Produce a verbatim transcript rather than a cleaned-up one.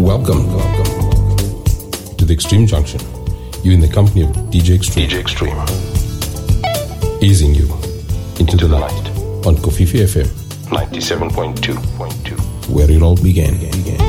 Welcome, welcome to the Extreme Junction. You in the company of D J Extreme. D J Extreme. Easing you into, into the, the night on Kofifi F M ninety-seven point two point two, where it all began. began.